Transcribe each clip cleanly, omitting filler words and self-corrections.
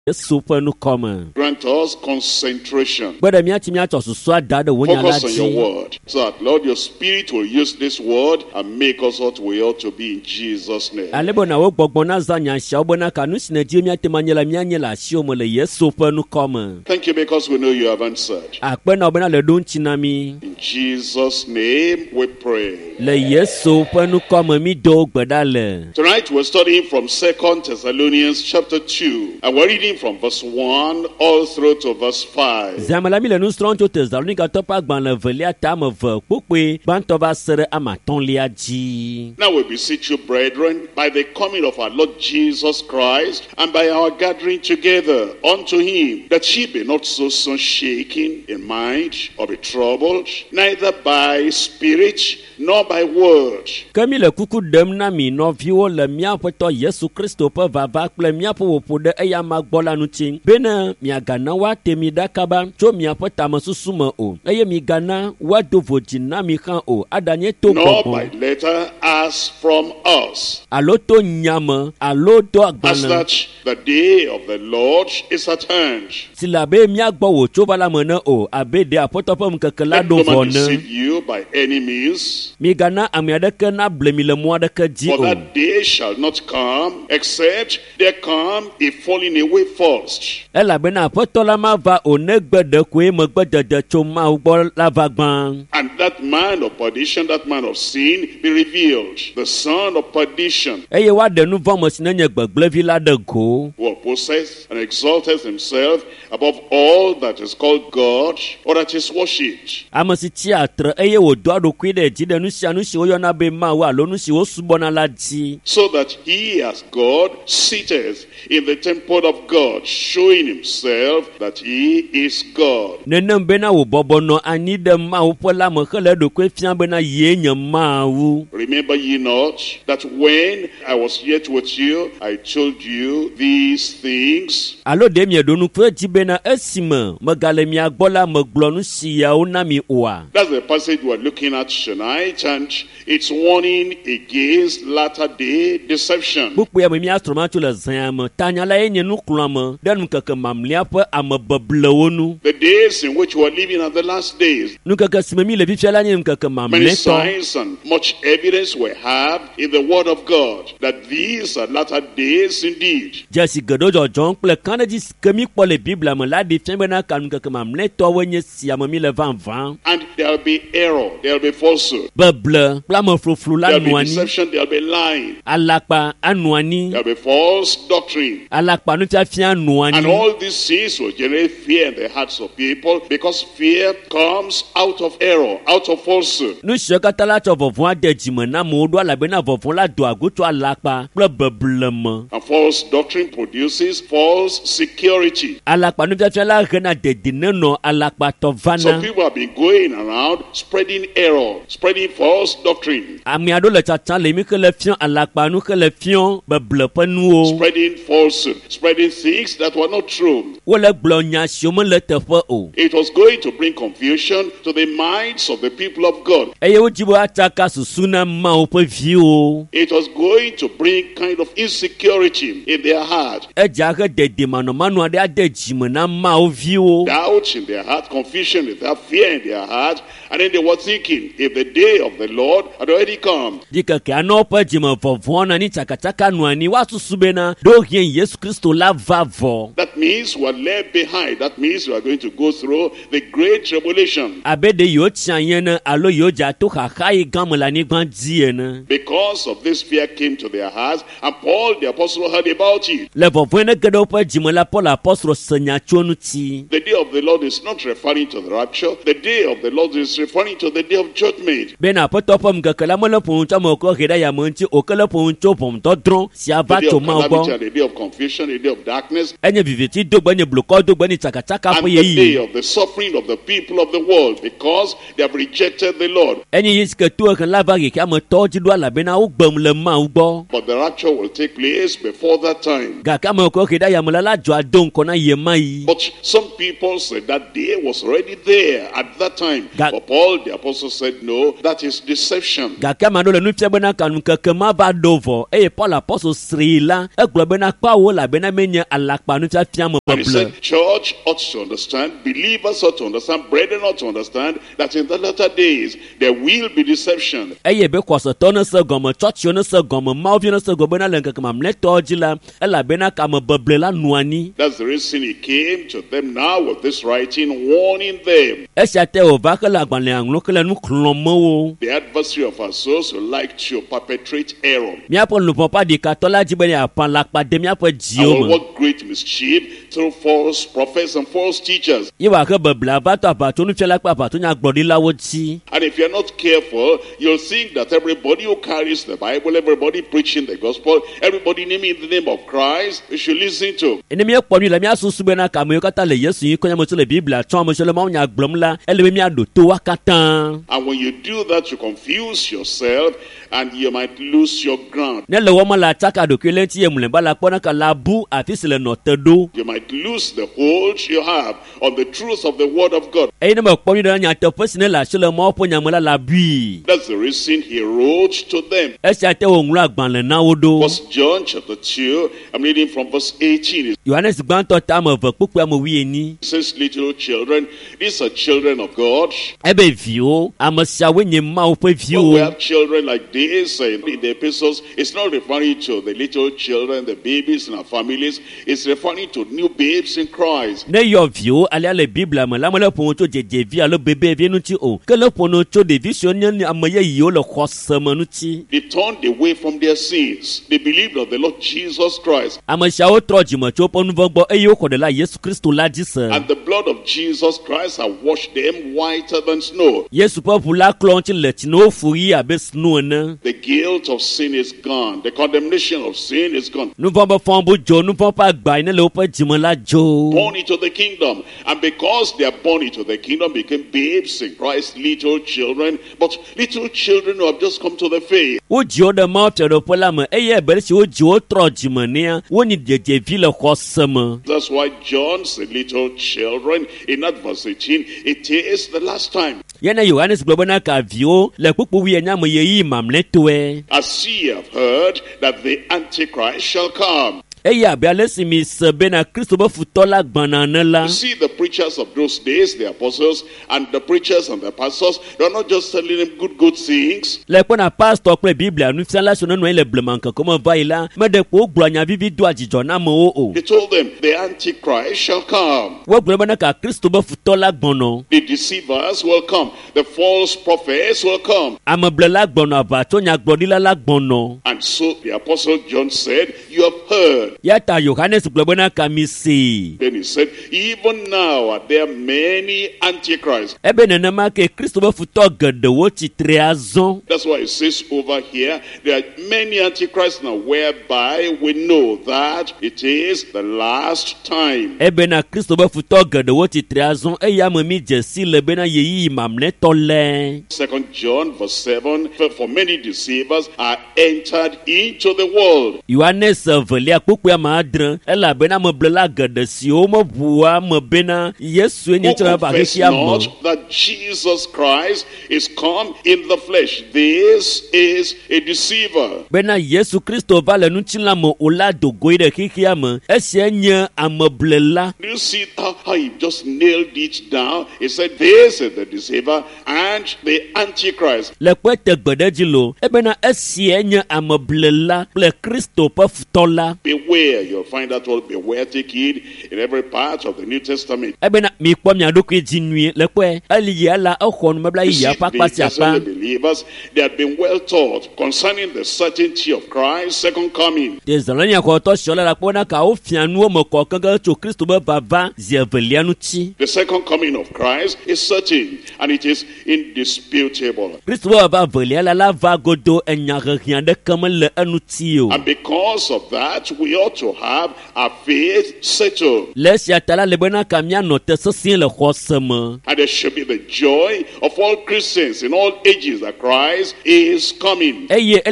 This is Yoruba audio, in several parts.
Grant us concentration. Focus on your word, so that, Lord, your Spirit will use this word and make us what we ought to be in Jesus' name. Thank you because we know you have answered. In Jesus' name we pray. Tonight we're studying from 2 Thessalonians chapter 2, and we're reading from verse 1 all through to verse 5. Now we beseech you, brethren, by the coming of our Lord Jesus Christ, and by our gathering together unto him, that ye be not so soon shaken in mind, or be troubled, neither by spirit, nor by word. Nor by letter as from us, as that the day of the Lord is at hand. Let no man deceive you by any means, for that day shall not come, except there come a falling away first, and that man of perdition, that man of sin, be revealed, the son of perdition, who possessed and exalteth himself above all that is called God, or that is worshipped, so that he as God sitteth in the temple of God, showing himself that he is God. Remember ye not that when I was yet with you, I told you these things? That's the passage we're looking at tonight, and it's warning against latter day deception. The days in which we're living are the last days. Many signs and much evidence we have in the Word of God that these are latter days indeed. And there'll be error, there'll be falsehood, there'll be deception, there'll be lying, there'll be false doctrine. And all these things will generate fear in the hearts of people, because fear comes out of error, out of falsehood. And false doctrine produces false security. So people have been going around spreading error, spreading false doctrine, spreading falsehood, spreading things that were not true. It was going to bring confusion to the minds of the people of God. It was going to bring kind of insecurity in their heart, doubt in their heart, confusion in their fear in their heart. And then they were thinking, if the day of the Lord had already come, that means we are left behind. That means we are going to go through the great tribulation. Because of this fear came to their hearts, and Paul the apostle heard about it. The day of the Lord is not referring to the rapture. The day of the Lord is referring to the day of judgment. The day of calamity, the day of confusion, the day of darkness, and the day of the suffering of the people of the world, because they have rejected the Lord. But the rapture will take place before that time. But some people said that day was already there at that time. But Paul the apostle said, no, that is deception. he said, church ought to understand, believers ought to understand, brethren ought to understand that in the latter days there will be deception. That's the reason he came to them now with this writing, warning them. The adversary of our souls would like to perpetrate error. And will work great mischief through false prophets and false teachers. And if you're not careful, you'll think that everybody who carries the Bible, everybody preaching the gospel, everybody naming the name of Christ, you should listen to. And when you do that, you confuse yourself and you might lose your ground. You might lose the hold you have on the truth of the word of God. That's the reason he wrote to them. 1 John chapter 2, I'm reading from verse 18. It says, little children, these are children of God. When we have children like this in the epistles, it's not referring to the little children, the babies in our families. It's referring to new babes in Christ. They turned away from their sins. They believed on the Lord Jesus Christ. And the blood of Jesus Christ has washed them whiter than snow. The guilt of sin is gone. The condemnation of sin is gone. Born into the kingdom. And because they are born into the kingdom, became babes in Christ, little children. But little children who have just come to the faith. That's why John said, little children, in that verse 18, it is the last time. As ye have heard that the Antichrist shall come. You see, the preachers of those days, the apostles, and the preachers and the pastors, they are not just telling them good things. They told them, the Antichrist shall come. The deceivers will come. The false prophets will come. And so the apostle John said, you have heard. Then he said, even now are there many antichrists. That's why it says over here, there are many antichrists now, whereby we know that it is the last time. 2 John verse 7, for many deceivers are entered into the world. Who confess not that Jesus Christ is come in the flesh. This is a deceiver. Do you see how he just nailed it down? He said, this is the deceiver and the Antichrist. Beware, you'll find that word beware, take it in every part of the New Testament. You see, the believers, they had been well taught concerning the certainty of Christ's second coming. The second coming of Christ is certain, and it is indisputable. And because of that, we ought to have our faith settled. And there should be the joy of all Christians in all ages that Christ is coming.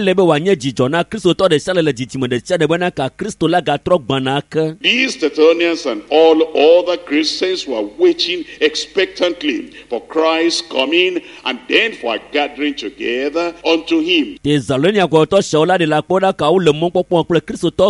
These Thessalonians and all other Christians were waiting expectantly for Christ's coming and then for a gathering together unto him.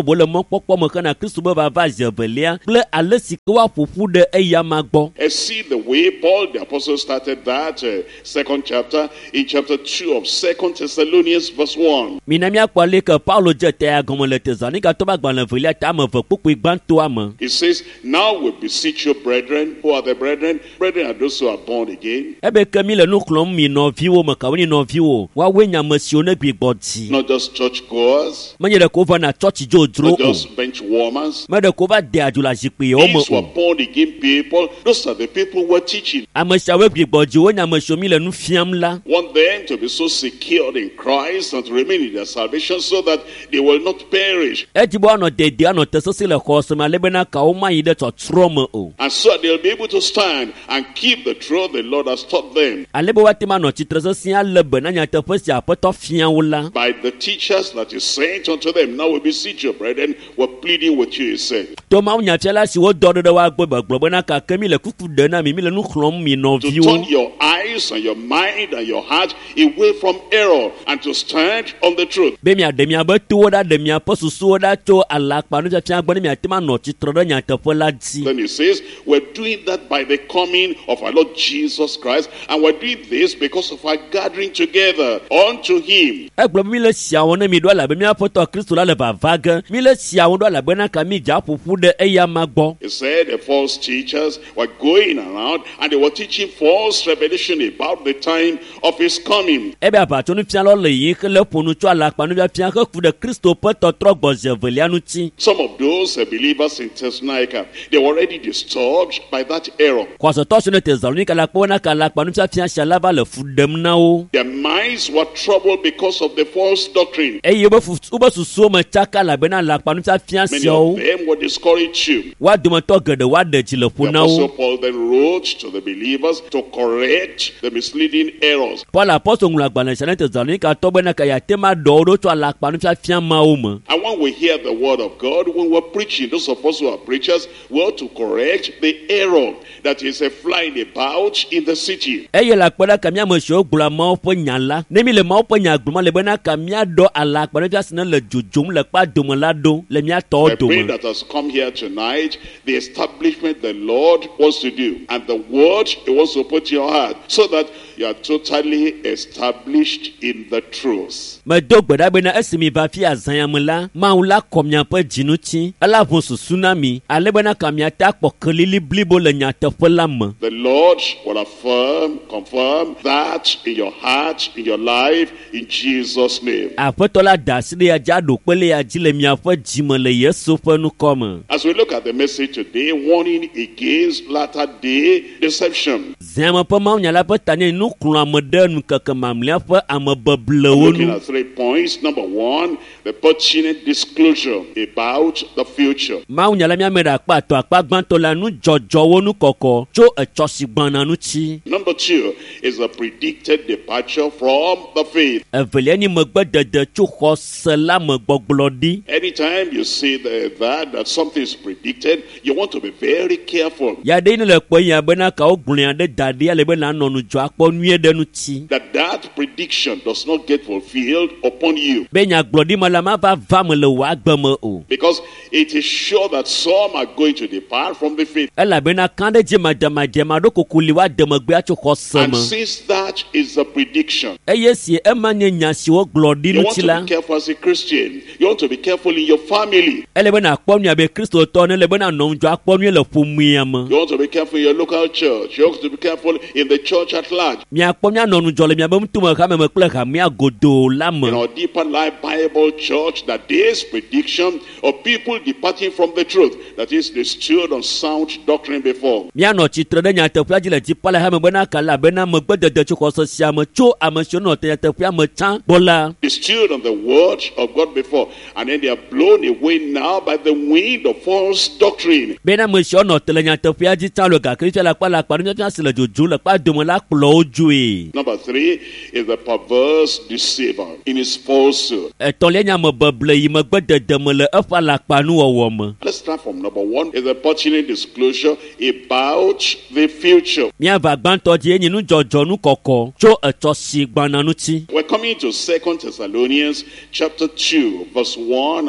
pɔkpɔ me kana Kristo be va zevelia kple ale si ke woaƒoƒu ɖe eya ma gbɔ. See the way Paul the apostle started that second chapter in chapter 2 of 2 Thessalonians verse 1. Mina miakpɔ ale ke Paulo dze ta gɔme le Tesalonika to ba gbalẽ velia ta ame ve kpukpui gbãtoa me. He says, "Now we beseech you, brethren." Who are the brethren? Brethren are those who are born again. Ebe ke mi le nu xlɔm mi nɔviwo me kawo ni nɔviwo woawoe nyame siwo ne gbi gbɔdzi. Not just church goers. Menye ɖe ko va na tsɔtsi dzodzro o. Not just bench warmers. Me ɖe ko va de adu le zikpuiwo me o. These were born again people. Those are the people we're teaching. Ame siawo gbi gbɔdzi wo nyame siwo mi le nu fiam la. Want them to be so secured in Christ and to remain in their salvation so that they will not perish. Edi bo anɔ dede anɔ tesese le xɔ se me ale bena kawo ma yi ɖe tsɔtsrɔ̃ me o. And so they'll be able to stand and keep the truth the Lord has taught them. Ale be woate ma nɔ tsitre sesẽ ale be na nyateƒe si aƒetɔ fia wo la. By the teachers that is sent unto them. Now we beseech you, brethren, we're pleading with you, he said. To mawu nyafiala si wo dɔ ɖe wa gbɔ begblɔ bena kake mi le kuku ɖe na mi le nu xlɔm mi To nɔviwo. turn your eyes and your mind and your heart away from error and to stand on the truth. Be miaɖe miabe towo ɖa ɖe miaƒe susuwo ɖa tso alakpa nufiafia gbɔ ne miate ma nɔ tsitre ɖe nyateƒe la dzi. Then he says, we're doing that by the coming of our Lord Jesus Christ, and we're doing this because of our gathering together unto him. Egblɔ be mi le siawo ne mi ɖo elabe miaƒe tɔ Kristo la le vava ge. Mi le siawo ɖo elabena ka mi dza ƒoƒu ɖe eya ma gbɔ. He said the false teachers were going around and they were teaching false revelation about the time of his coming. Ebe aʋatso nufialɔ le yi hele ƒonu tso alakpa nufiafia heku ɖe Kristo ƒe tɔtrɔ gbɔ zevelia ŋuti. Some of those believers in Thessalonica, they were already disturbed by that error. Xɔsetɔ siwo ne Tesalonika la kpɔ na ka alakpa nufiafia sia la va le fu ɖem na wo. Their minds were troubled because of the false doctrine. Eye wobe susuwo me tsaka elabena alakpa nufiafia Many siawo. of them were discouraged too. Wa dometɔ geɖe wa ɖe dzi le ƒo The na Apostle wo. Paul then wrote to the believers to correct the misleading errors. Paul apɔstol ŋlɔ agbalẽ sia ne Tesalonika tɔ bena ka yate ma ɖɔ wo ɖo tso alakpa nufiafia mawo me. And when we hear the word of God, when we're preaching, those of us who are preachers, we ought to correct the error that is flying about in the city. Eye le akpe ɖe ka míame siwo gblɔa Mawu ƒe nya la. Ne mi le Mawu ƒe nya gblɔm le bena ka míaɖɔ alakpa nufiafia si ne le dzodzom le kpa dome la ɖo le mía I tɔwo pray dome. that has come here tonight, the establishment the Lord wants to do, and the word he wants to put in your heart, so that you are totally established in the truth. Medo gbe ɖa bena esi mi va fi azãya me la, Mawu la kɔ miaƒe dzi ŋuti, ela ʋu susu na mi, ale bena ka miate akpɔ kelili blibo le nyateƒe la me. The Lord will affirm, confirm that in your heart, in your life, in Jesus' name. Aƒetɔ la da asi ɖe ya dzi aɖo kpe le ya dzi le miaƒe dzi me le Yesu ƒe nukɔ me. As we look at the message today, warning against latter day deception. Zãme ƒe mawunya la ƒe ta nye nu kplɔ ame ɖe nukeke mamlɛa ƒe amebeblewo Looking nu. at 3 points. Number 1, the pertinent disclosure about the future. Mawunya la miame ɖe akpa atɔ akpa gbãtɔ la nu dzɔdzɔwo nu kɔkɔ tso etsɔ si gbãna ŋuti. Number 2 is the predicted departure from the faith. Evelia nye megbedede tso xɔse la me gbɔgblɔ ɖi. Anytime you see that something is predicted, you want to be very careful Ya ɖe ne le kpɔ ya bena kawo gblɔa ɖe da ɖi ale bena anɔ nu dzɔ akpɔ nyuie ɖe ŋuti. that prediction does not get fulfilled upon you. Be nyagblɔɖi me la ma va me le wò agbe me o. Because it is sure that some are going to depart from the faith. Elabena kã ɖe dzi madzemadze ma ɖo kuku li wa de megbea tso xɔse And me. since that is a prediction, Eye si ema nye nya siwo gblɔ ɖi you want ŋuti to la. be careful as a Christian. You want to be careful in your family. Ele bena akpɔ nua be kristotɔ ne le bena nɔ ŋdzɔ akpɔ nue le ƒomea me. You want to be careful in your local church. You want to be careful in the church at large. Miakpɔ mianɔ nudzɔ le miabe ŋutume xame me kple hamea godoo la In me. our Deeper Life Bible Church, that this prediction of people departing from the truth, that is, they stood on sound doctrine before. Mianɔ tsitre ɖe nyateƒea dzi le dzipa le hame bena ka labena megbedede tso xɔse sia me tso ame siwo nɔ nyateƒea me tsã gbɔ la. They stood on the word of God before, and then they are blown away now by the wind of false doctrine. Bena ame siwo nɔ te le nyateƒea dzi tsã le gake fia le akpa nufiafia si le dzodzom le kpa dome la kplɔ wo dzoe. Number 3 is the perverse deceiver in his falsehood. Etɔ̃lia nye amebeble yi megbedede me le eƒe alakpanuwɔwɔ me. Let's start from number 1 is the pertinent disclosure about the future. Miava gbãtɔ dzi enye nudzɔdzɔ nu kɔkɔ tso etsɔ si gbãna ŋuti. We're coming to 2 Thessalonians chapter 2, verse 1 and verse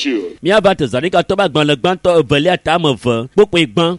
2. Miaba te zani ka toba gbɔn le gbãtɔ evelia tame ve. Kpokpe gbã